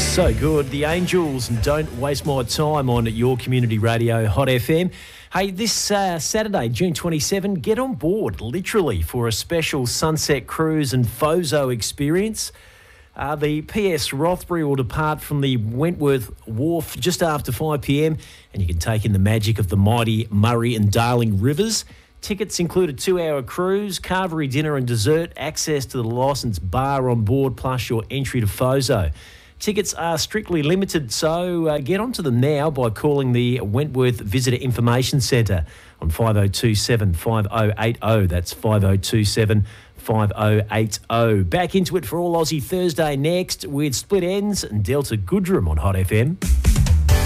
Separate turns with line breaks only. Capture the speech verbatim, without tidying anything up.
So good. The Angels, and Don't Waste My Time on your community radio, Hot F M. Hey, this uh, Saturday, June twenty-seventh, get on board, literally, for a special sunset cruise and Fozo experience. Uh, the P S Rothbury will depart from the Wentworth Wharf just after five p.m, and you can take in the magic of the mighty Murray and Darling rivers. Tickets include a two-hour cruise, carvery dinner and dessert, access to the licensed bar on board, plus your entry to Fozo. Tickets are strictly limited, so uh, get onto them now by calling the Wentworth Visitor Information Centre on five oh two seven, five oh eight oh. That's five oh two seven, five oh eight oh. Back into it for All Aussie Thursday next with Split Ends and Delta Goodrum on Hot F M.